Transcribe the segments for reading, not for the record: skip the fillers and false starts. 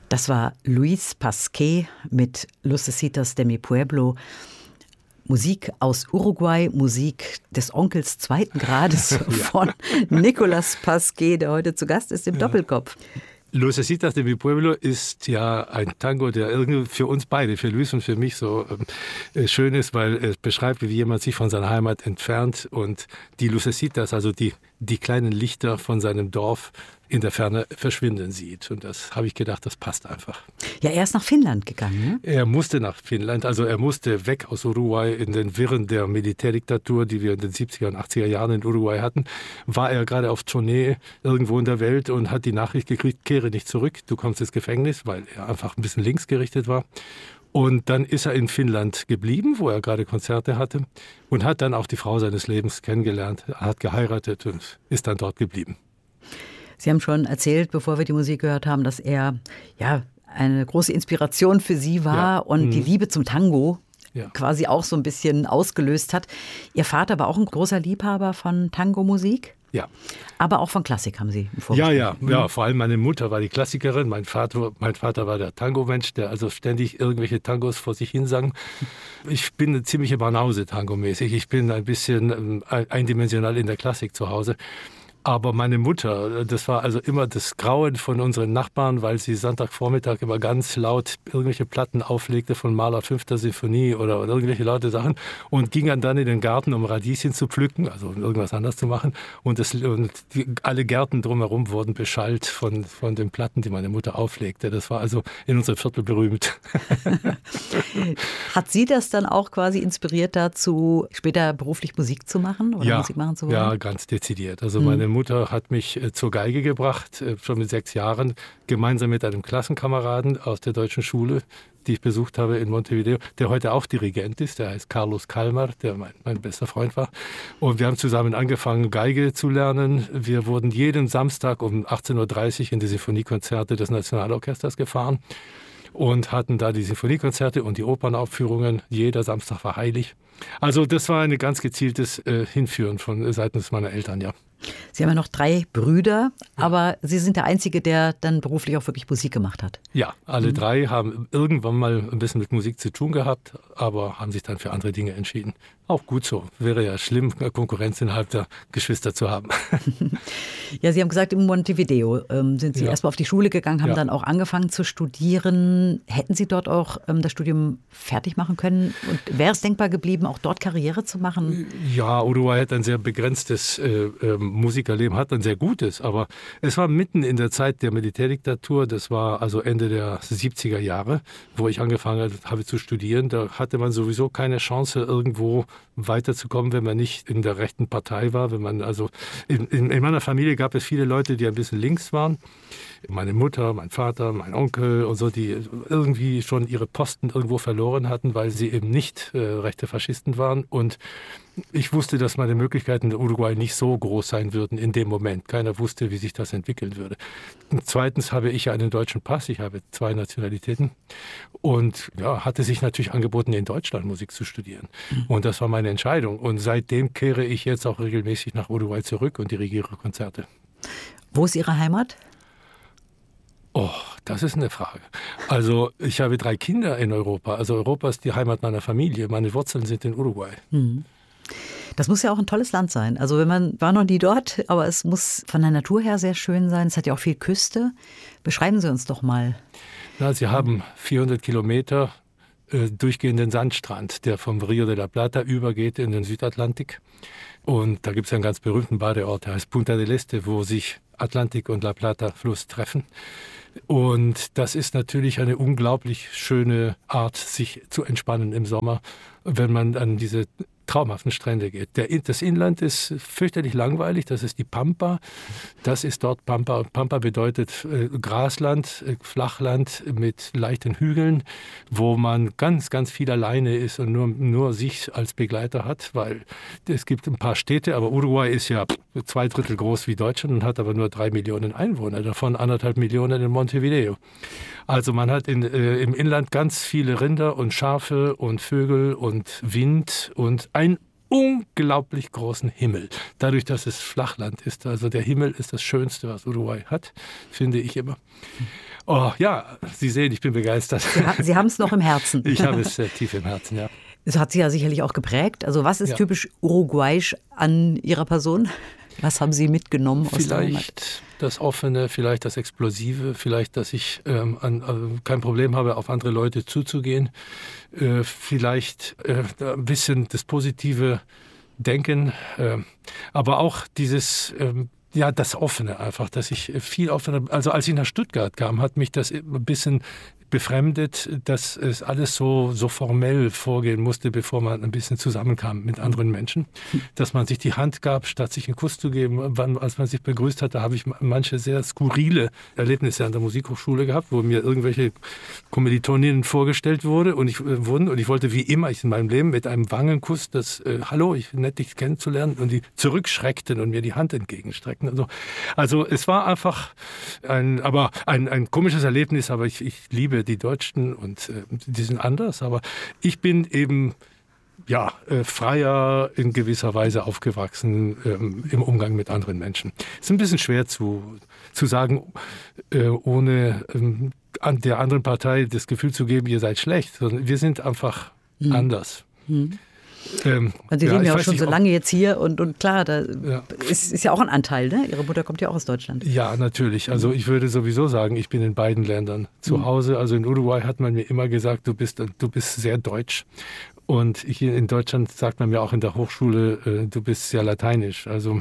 Das war Luis Pasquet mit Lucecitas de mi Pueblo. Musik aus Uruguay, Musik des Onkels zweiten Grades von Nicolas Pasquet, der heute zu Gast ist im Doppelkopf. Lucecitas de mi Pueblo ist ja ein Tango, der irgendwie für uns beide, für Luis und für mich so schön ist, weil es beschreibt, wie jemand sich von seiner Heimat entfernt und die Lucecitas, also die kleinen Lichter von seinem Dorf in der Ferne verschwinden sieht. Und das habe ich gedacht, das passt einfach. Ja, er ist nach Finnland gegangen, ne? Er musste nach Finnland, also er musste weg aus Uruguay in den Wirren der Militärdiktatur, die wir in den 70er und 80er Jahren in Uruguay hatten. War er gerade auf Tournee irgendwo in der Welt und hat die Nachricht gekriegt, kehre nicht zurück, du kommst ins Gefängnis, weil er einfach ein bisschen links gerichtet war. Und dann ist er in Finnland geblieben, wo er gerade Konzerte hatte und hat dann auch die Frau seines Lebens kennengelernt, hat geheiratet und ist dann dort geblieben. Sie haben schon erzählt, bevor wir die Musik gehört haben, dass er eine große Inspiration für Sie war und die Liebe zum Tango quasi auch so ein bisschen ausgelöst hat. Ihr Vater war auch ein großer Liebhaber von Tango-Musik? Ja. Aber auch von Klassik haben Sie Ja, vor allem meine Mutter war die Klassikerin, mein Vater war der Tango-Mensch, der also ständig irgendwelche Tangos vor sich hin sang. Ich bin eine ziemliche Banause tangomäßig, ich bin ein bisschen eindimensional in der Klassik zu Hause. Aber meine Mutter, das war also immer das Grauen von unseren Nachbarn, weil sie Sonntagvormittag immer ganz laut irgendwelche Platten auflegte von Mahler 5. Sinfonie oder irgendwelche laute Sachen und ging dann in den Garten, um Radieschen zu pflücken, also irgendwas anderes zu machen. Und alle Gärten drumherum wurden beschallt von den Platten, die meine Mutter auflegte. Das war also in unserem Viertel berühmt. Hat Sie das dann auch quasi inspiriert dazu, später beruflich Musik zu machen oder Musik machen zu wollen? Ja, ganz dezidiert. Also meine Mutter hat mich zur Geige gebracht, schon mit 6 Jahren, gemeinsam mit einem Klassenkameraden aus der deutschen Schule, die ich besucht habe in Montevideo, der heute auch Dirigent ist, der heißt Carlos Kalmar, der mein bester Freund war. Und wir haben zusammen angefangen, Geige zu lernen. Wir wurden jeden Samstag um 18.30 Uhr in die Sinfoniekonzerte des Nationalorchesters gefahren und hatten da die Sinfoniekonzerte und die Opernaufführungen. Jeder Samstag war heilig. Also das war ein ganz gezieltes Hinführen von seitens meiner Eltern, ja. Sie haben ja noch 3 Brüder, aber Sie sind der Einzige, der dann beruflich auch wirklich Musik gemacht hat. Ja, alle 3 haben irgendwann mal ein bisschen mit Musik zu tun gehabt, aber haben sich dann für andere Dinge entschieden. Auch gut so. Wäre ja schlimm, Konkurrenz innerhalb der Geschwister zu haben. Ja, Sie haben gesagt, in Montevideo sind Sie erstmal auf die Schule gegangen, haben dann auch angefangen zu studieren. Hätten Sie dort auch das Studium fertig machen können? Und wäre es denkbar geblieben, auch dort Karriere zu machen? Ja, Uruguay hat ein sehr begrenztes Musikerleben, hat ein sehr gutes, aber es war mitten in der Zeit der Militärdiktatur, das war also Ende der 70er Jahre, wo ich angefangen habe zu studieren. Da hatte man sowieso keine Chance, irgendwo weiterzukommen, wenn man nicht in der rechten Partei war. Wenn man also in meiner Familie gab es viele Leute, die ein bisschen links waren. Meine Mutter, mein Vater, mein Onkel und so, die irgendwie schon ihre Posten irgendwo verloren hatten, weil sie eben nicht rechte Faschisten waren. Und ich wusste, dass meine Möglichkeiten in Uruguay nicht so groß sein würden in dem Moment. Keiner wusste, wie sich das entwickeln würde. Und zweitens habe ich ja einen deutschen Pass, ich habe 2 Nationalitäten und hatte sich natürlich angeboten, in Deutschland Musik zu studieren. Und das war meine Entscheidung. Und seitdem kehre ich jetzt auch regelmäßig nach Uruguay zurück und dirigiere Konzerte. Wo ist Ihre Heimat? Oh, das ist eine Frage. Also ich habe 3 Kinder in Europa. Also Europa ist die Heimat meiner Familie. Meine Wurzeln sind in Uruguay. Das muss ja auch ein tolles Land sein. Also man war noch nie dort, aber es muss von der Natur her sehr schön sein. Es hat ja auch viel Küste. Beschreiben Sie uns doch mal. Sie haben 400 Kilometer durchgehenden Sandstrand, der vom Rio de la Plata übergeht in den Südatlantik. Und da gibt es einen ganz berühmten Badeort, der heißt Punta del Este, wo sich Atlantik und La Plata Fluss treffen. Und das ist natürlich eine unglaublich schöne Art, sich zu entspannen im Sommer, wenn man an diese traumhaften Strände geht. Das Inland ist fürchterlich langweilig, das ist die Pampa. Das ist dort Pampa. Pampa bedeutet Grasland, Flachland mit leichten Hügeln, wo man ganz, ganz viel alleine ist und nur sich als Begleiter hat, weil es gibt ein paar Städte, aber Uruguay ist ja 2/3 groß wie Deutschland und hat aber nur 3 Millionen Einwohner, davon 1,5 Millionen in Montevideo. Also man hat im Inland ganz viele Rinder und Schafe und Vögel und Wind und ein unglaublich großen Himmel. Dadurch, dass es Flachland ist. Also der Himmel ist das Schönste, was Uruguay hat, finde ich immer. Oh ja, Sie sehen, ich bin begeistert. Sie haben es noch im Herzen. Ich habe es tief im Herzen, ja. Es hat Sie ja sicherlich auch geprägt. Also was ist typisch uruguayisch an Ihrer Person? Was haben Sie mitgenommen aus der Heimat? Vielleicht das Offene, vielleicht das Explosive, vielleicht, dass ich kein Problem habe, auf andere Leute zuzugehen. Vielleicht ein bisschen das positive Denken, aber auch dieses... das Offene einfach, dass ich viel offener, also als ich nach Stuttgart kam, hat mich das ein bisschen befremdet, dass es alles so formell vorgehen musste, bevor man ein bisschen zusammenkam mit anderen Menschen. Dass man sich die Hand gab, statt sich einen Kuss zu geben. Als man sich begrüßt hat, da habe ich manche sehr skurrile Erlebnisse an der Musikhochschule gehabt, wo mir irgendwelche Kommilitoninnen vorgestellt wurden und ich wollte wie immer in meinem Leben mit einem Wangenkuss das Hallo, nett dich kennenzulernen, und die zurückschreckten und mir die Hand entgegenstreckten. Also es war einfach ein komisches Erlebnis, aber ich liebe die Deutschen und die sind anders, aber ich bin eben freier in gewisser Weise aufgewachsen im Umgang mit anderen Menschen. Es ist ein bisschen schwer zu sagen, ohne an der anderen Partei das Gefühl zu geben, ihr seid schlecht, sondern wir sind einfach anders. Und Sie leben ja auch schon so lange jetzt hier und klar, da ist ja auch ein Anteil, ne? Ihre Mutter kommt ja auch aus Deutschland. Ja, natürlich. Also ich würde sowieso sagen, ich bin in beiden Ländern zu Hause. Also in Uruguay hat man mir immer gesagt, du bist sehr deutsch. Und hier in Deutschland sagt man mir auch in der Hochschule, du bist sehr lateinisch. Also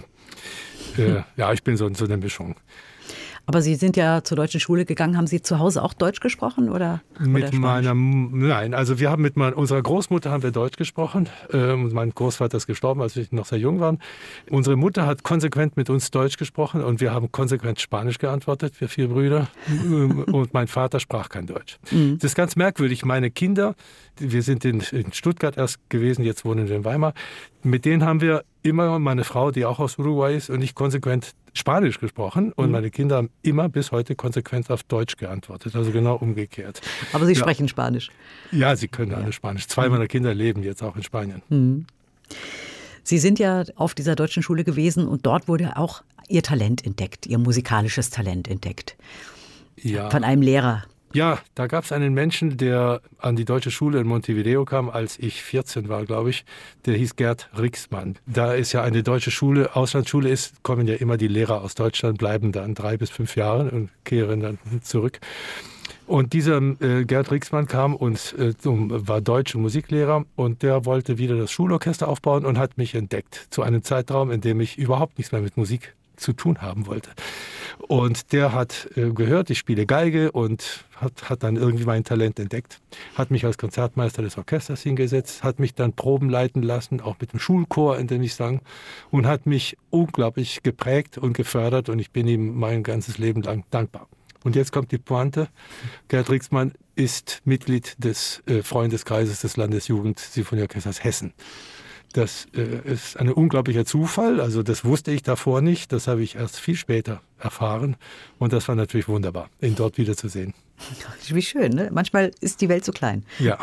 ich bin so eine Mischung. Aber Sie sind ja zur deutschen Schule gegangen. Haben Sie zu Hause auch Deutsch gesprochen oder Nein, also wir haben mit unserer Großmutter haben wir Deutsch gesprochen. Mein Großvater ist gestorben, als wir noch sehr jung waren. Unsere Mutter hat konsequent mit uns Deutsch gesprochen und wir haben konsequent Spanisch geantwortet, wir 4 Brüder. Und mein Vater sprach kein Deutsch. Das ist ganz merkwürdig. Meine Kinder, wir sind in Stuttgart erst gewesen, jetzt wohnen wir in Weimar. Mit denen haben wir immer, meine Frau, die auch aus Uruguay ist, und ich konsequent Spanisch gesprochen. Und meine Kinder haben immer bis heute konsequent auf Deutsch geantwortet. Also genau umgekehrt. Aber Sie sprechen Spanisch? Ja, sie können alle Spanisch. 2 meiner Kinder leben jetzt auch in Spanien. Sie sind ja auf dieser deutschen Schule gewesen und dort wurde auch Ihr Talent entdeckt, Ihr musikalisches Talent entdeckt. Ja. Von einem Lehrer. Ja, da gab es einen Menschen, der an die deutsche Schule in Montevideo kam, als ich 14 war, glaube ich. Der hieß Gerd Rixmann. Da ist ja eine deutsche Schule, Auslandsschule ist, kommen ja immer die Lehrer aus Deutschland, bleiben dann 3 bis 5 Jahre und kehren dann zurück. Und dieser Gerd Rixmann kam und war Deutsch- und Musiklehrer, und der wollte wieder das Schulorchester aufbauen und hat mich entdeckt zu einem Zeitraum, in dem ich überhaupt nichts mehr mit Musik zu tun haben wollte. Und der hat gehört, ich spiele Geige, und hat dann irgendwie mein Talent entdeckt, hat mich als Konzertmeister des Orchesters hingesetzt, hat mich dann Proben leiten lassen, auch mit dem Schulchor, in dem ich sang, und hat mich unglaublich geprägt und gefördert, und ich bin ihm mein ganzes Leben lang dankbar. Und jetzt kommt die Pointe. Gerd Rixmann ist Mitglied des Freundeskreises des Landesjugend-Sinfonieorchesters Hessen. Das ist ein unglaublicher Zufall. Also das wusste ich davor nicht. Das habe ich erst viel später erfahren. Und das war natürlich wunderbar, ihn dort wiederzusehen. Wie schön, ne? Manchmal ist die Welt so klein. Ja.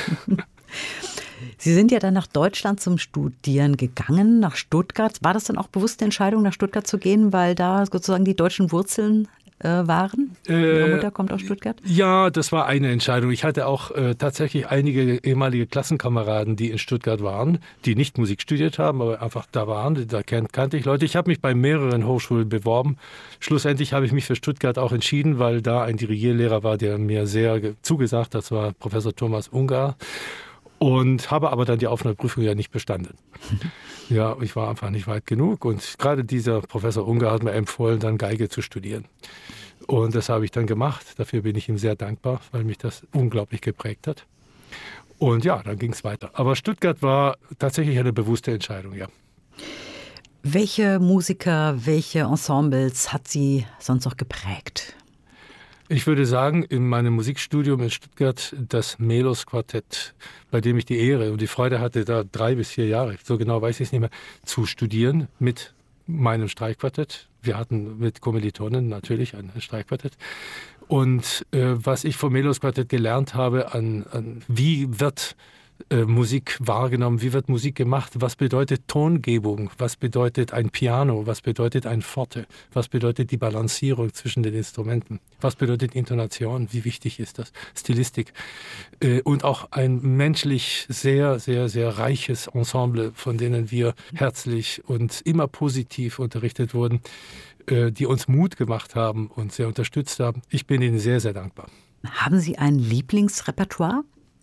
Sie sind ja dann nach Deutschland zum Studieren gegangen, nach Stuttgart. War das dann auch bewusste Entscheidung, nach Stuttgart zu gehen, weil da sozusagen die deutschen Wurzeln waren? Ihre Mutter kommt aus Stuttgart? Ja, das war eine Entscheidung. Ich hatte auch tatsächlich einige ehemalige Klassenkameraden, die in Stuttgart waren, die nicht Musik studiert haben, aber einfach da waren. Da kannte ich Leute. Ich habe mich bei mehreren Hochschulen beworben. Schlussendlich habe ich mich für Stuttgart auch entschieden, weil da ein Dirigierlehrer war, der mir sehr zugesagt hat. Das war Professor Thomas Ungar. Und habe aber dann die Aufnahmeprüfung ja nicht bestanden. Ja, ich war einfach nicht weit genug. Und gerade dieser Professor Ungar hat mir empfohlen, dann Geige zu studieren. Und das habe ich dann gemacht. Dafür bin ich ihm sehr dankbar, weil mich das unglaublich geprägt hat. Und ja, dann ging es weiter. Aber Stuttgart war tatsächlich eine bewusste Entscheidung, ja. Welche Musiker, welche Ensembles hat Sie sonst noch geprägt? Ich würde sagen, in meinem Musikstudium in Stuttgart das Melos-Quartett, bei dem ich die Ehre und die Freude hatte, da 3 bis 4 Jahre, so genau weiß ich es nicht mehr, zu studieren mit meinem Streichquartett. Wir hatten mit Kommilitonen natürlich ein Streichquartett. Und was ich vom Melos-Quartett gelernt habe, wie wird Musik wahrgenommen, wie wird Musik gemacht, was bedeutet Tongebung, was bedeutet ein Piano, was bedeutet ein Forte, was bedeutet die Balancierung zwischen den Instrumenten, was bedeutet Intonation, wie wichtig ist das, Stilistik und auch ein menschlich sehr, sehr, sehr reiches Ensemble, von denen wir herzlich und immer positiv unterrichtet wurden, die uns Mut gemacht haben und sehr unterstützt haben. Ich bin ihnen sehr, sehr dankbar. Haben Sie ein Lieblingsrepertoire?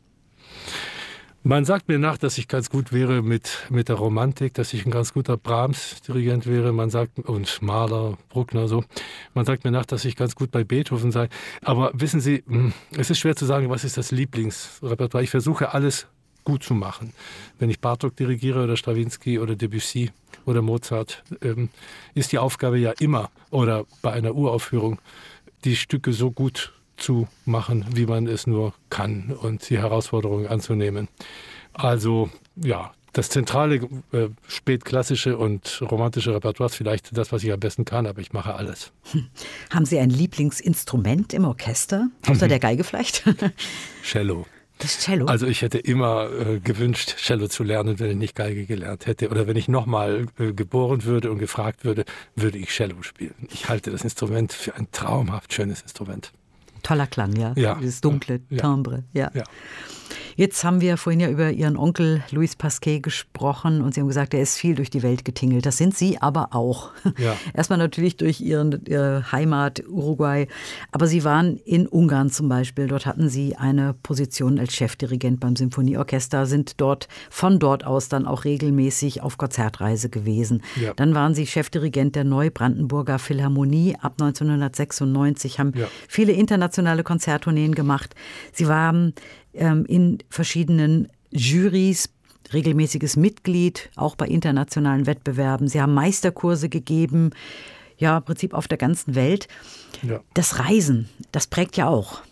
Man sagt mir nach, dass ich ganz gut wäre mit der Romantik, dass ich ein ganz guter Brahms-Dirigent wäre. Man sagt, und Mahler, Bruckner, so. Man sagt mir nach, dass ich ganz gut bei Beethoven sei. Aber wissen Sie, es ist schwer zu sagen, was ist das Lieblingsrepertoire. Ich versuche alles gut zu machen. Wenn ich Bartók dirigiere oder Strawinsky oder Debussy oder Mozart, ist die Aufgabe ja immer, oder bei einer Uraufführung, die Stücke so gut zu machen, wie man es nur kann und die Herausforderungen anzunehmen. Also ja, das zentrale spätklassische und romantische Repertoire ist vielleicht das, was ich am besten kann, aber ich mache alles. Haben Sie ein Lieblingsinstrument im Orchester? Außer der Geige vielleicht? Cello. Das Cello? Also ich hätte immer gewünscht, Cello zu lernen, wenn ich nicht Geige gelernt hätte. Oder wenn ich nochmal geboren würde und gefragt würde, würde ich Cello spielen. Ich halte das Instrument für ein traumhaft schönes Instrument. Toller Klang, ja. Ja. Dieses dunkle Timbre, ja. Ja. Jetzt haben wir vorhin ja über Ihren Onkel Louis Pasquet gesprochen und Sie haben gesagt, er ist viel durch die Welt getingelt. Das sind Sie aber auch. Ja. Erstmal natürlich durch Ihre Heimat Uruguay, aber Sie waren in Ungarn zum Beispiel. Dort hatten Sie eine Position als Chefdirigent beim Symphonieorchester, sind von dort aus dann auch regelmäßig auf Konzertreise gewesen. Ja. Dann waren Sie Chefdirigent der Neubrandenburger Philharmonie ab 1996, haben viele internationale Konzerttourneen gemacht. Sie waren in verschiedenen Jurys, regelmäßiges Mitglied, auch bei internationalen Wettbewerben. Sie haben Meisterkurse gegeben, ja, im Prinzip auf der ganzen Welt. Ja. Das Reisen, das prägt ja auch.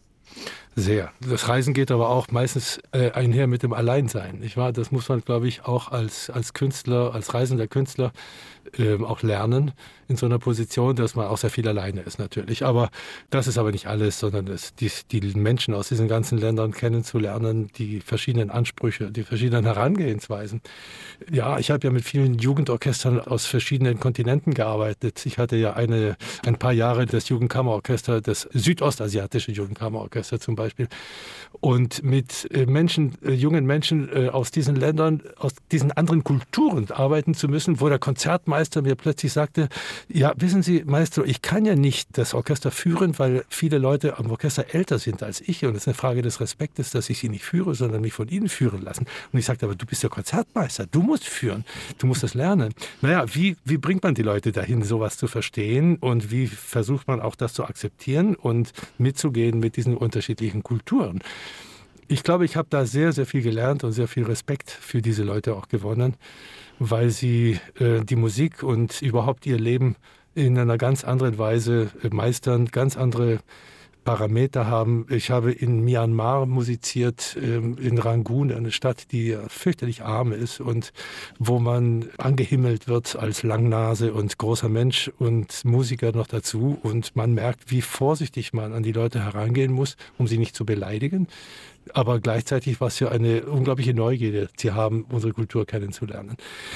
Sehr. Das Reisen geht aber auch meistens einher mit dem Alleinsein. Nicht wahr? Das muss man, glaube ich, auch als Künstler, als reisender Künstler auch lernen in so einer Position, dass man auch sehr viel alleine ist natürlich. Aber das ist aber nicht alles, sondern die Menschen aus diesen ganzen Ländern kennenzulernen, die verschiedenen Ansprüche, die verschiedenen Herangehensweisen. Ja, ich habe ja mit vielen Jugendorchestern aus verschiedenen Kontinenten gearbeitet. Ich hatte ja ein paar Jahre das Jugendkammerorchester, das südostasiatische Jugendkammerorchester zum Beispiel. Und mit jungen Menschen aus diesen Ländern, aus diesen anderen Kulturen arbeiten zu müssen, wo der Konzertmeister mir plötzlich sagte, ja, wissen Sie, Maestro, ich kann ja nicht das Orchester führen, weil viele Leute am Orchester älter sind als ich. Und es ist eine Frage des Respektes, dass ich sie nicht führe, sondern mich von ihnen führen lassen. Und ich sagte, aber du bist der Konzertmeister, du musst führen, du musst das lernen. Naja, wie bringt man die Leute dahin, sowas zu verstehen? Und wie versucht man auch das zu akzeptieren und mitzugehen mit diesen unterschiedlichen Kulturen? Ich glaube, ich habe da sehr, sehr viel gelernt und sehr viel Respekt für diese Leute auch gewonnen, weil sie die Musik und überhaupt ihr Leben in einer ganz anderen Weise meistern, ganz andere Parameter haben. Ich habe in Myanmar musiziert, in Rangoon, eine Stadt, die fürchterlich arm ist und wo man angehimmelt wird als Langnase und großer Mensch und Musiker noch dazu. Und man merkt, wie vorsichtig man an die Leute herangehen muss, um sie nicht zu beleidigen. Aber gleichzeitig was für eine unglaubliche Neugierde sie haben, unsere Kultur kennenzulernen.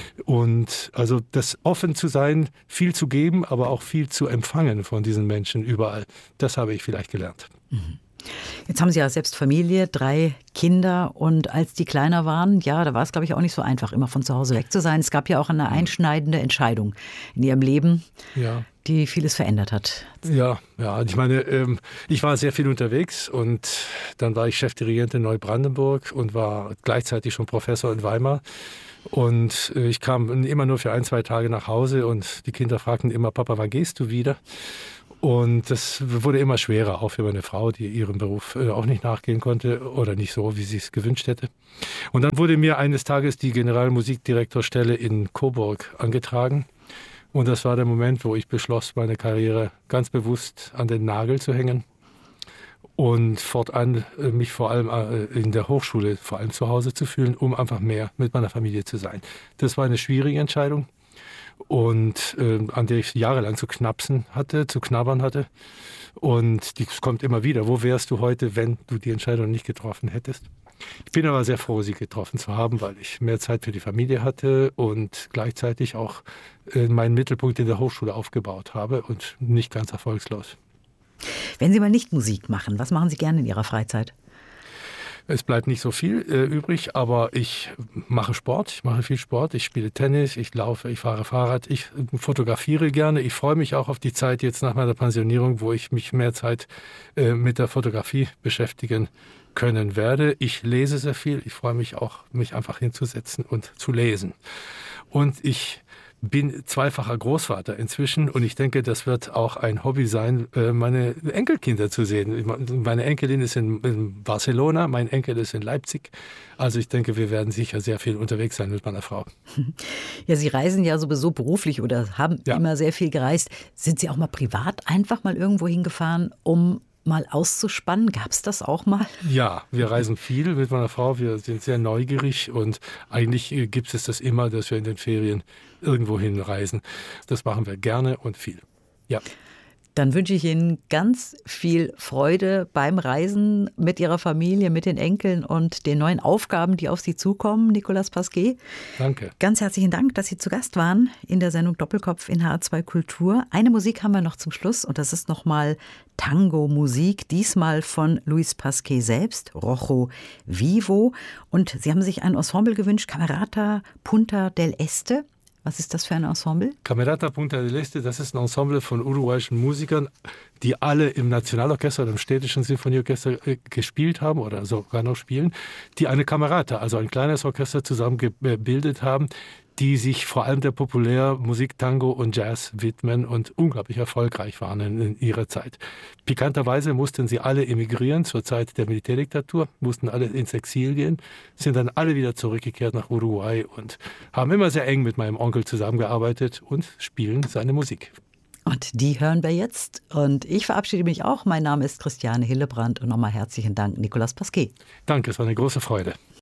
Und also das offen zu sein, viel zu geben, aber auch viel zu empfangen von diesen Menschen überall, das habe ich vielleicht gelernt. Jetzt haben Sie ja selbst Familie, 3 Kinder und als die kleiner waren, ja, da war es, glaube ich, auch nicht so einfach, immer von zu Hause weg zu sein. Es gab ja auch eine einschneidende Entscheidung in Ihrem Leben, die vieles verändert hat. Ja, ich meine, ich war sehr viel unterwegs und dann war ich Chefdirigent in Neubrandenburg und war gleichzeitig schon Professor in Weimar. Und ich kam immer nur für 1-2 Tage nach Hause und die Kinder fragten immer, Papa, wann gehst du wieder? Und das wurde immer schwerer, auch für meine Frau, die ihrem Beruf auch nicht nachgehen konnte oder nicht so, wie sie es gewünscht hätte. Und dann wurde mir eines Tages die Generalmusikdirektorstelle in Coburg angetragen. Und das war der Moment, wo ich beschloss, meine Karriere ganz bewusst an den Nagel zu hängen und fortan mich vor allem in der Hochschule, vor allem zu Hause zu fühlen, um einfach mehr mit meiner Familie zu sein. Das war eine schwierige Entscheidung und an der ich jahrelang zu knabbern hatte. Und die kommt immer wieder. Wo wärst du heute, wenn du die Entscheidung nicht getroffen hättest? Ich bin aber sehr froh, sie getroffen zu haben, weil ich mehr Zeit für die Familie hatte und gleichzeitig auch meinen Mittelpunkt in der Hochschule aufgebaut habe und nicht ganz erfolgslos. Wenn Sie mal nicht Musik machen, was machen Sie gerne in Ihrer Freizeit? Es bleibt nicht so viel übrig, aber ich mache Sport, ich mache viel Sport, ich spiele Tennis, ich laufe, ich fahre Fahrrad, ich fotografiere gerne. Ich freue mich auch auf die Zeit jetzt nach meiner Pensionierung, wo ich mich mehr Zeit mit der Fotografie beschäftigen können werde. Ich lese sehr viel, ich freue mich auch, mich einfach hinzusetzen und zu lesen. Und ich bin zweifacher Großvater inzwischen und ich denke, das wird auch ein Hobby sein, meine Enkelkinder zu sehen. Meine Enkelin ist in Barcelona, mein Enkel ist in Leipzig. Also ich denke, wir werden sicher sehr viel unterwegs sein mit meiner Frau. Ja, Sie reisen ja sowieso beruflich oder haben immer sehr viel gereist. Sind Sie auch mal privat einfach mal irgendwo hingefahren, um mal auszuspannen? Gab es das auch mal? Ja, wir reisen viel mit meiner Frau. Wir sind sehr neugierig und eigentlich gibt es das immer, dass wir in den Ferien irgendwo hinreisen. Das machen wir gerne und viel. Ja. Dann wünsche ich Ihnen ganz viel Freude beim Reisen mit Ihrer Familie, mit den Enkeln und den neuen Aufgaben, die auf Sie zukommen, Nicolas Pasquet. Danke. Ganz herzlichen Dank, dass Sie zu Gast waren in der Sendung Doppelkopf in HR2 Kultur. Eine Musik haben wir noch zum Schluss und das ist nochmal Tango-Musik, diesmal von Luis Pasquet selbst, Rojo Vivo. Und Sie haben sich ein Ensemble gewünscht, Camerata Punta del Este. Was ist das für ein Ensemble? Camerata Punta del Este, das ist ein Ensemble von uruguayischen Musikern, die alle im Nationalorchester oder im städtischen Sinfonieorchester gespielt haben oder sogar noch spielen, die eine Camerata, also ein kleines Orchester zusammen gebildet haben, die sich vor allem der Populärmusik, Tango und Jazz widmen und unglaublich erfolgreich waren in ihrer Zeit. Pikanterweise mussten sie alle emigrieren zur Zeit der Militärdiktatur, mussten alle ins Exil gehen, sind dann alle wieder zurückgekehrt nach Uruguay und haben immer sehr eng mit meinem Onkel zusammengearbeitet und spielen seine Musik. Und die hören wir jetzt. Und ich verabschiede mich auch. Mein Name ist Christiane Hillebrand und nochmal herzlichen Dank, Nicolas Pasquet. Danke, es war eine große Freude.